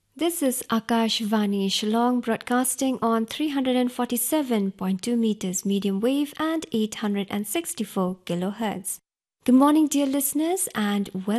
This is Akashvani Shillong broadcasting on 347.2 meters medium wave and 864 kilohertz. Good morning, dear listeners, and welcome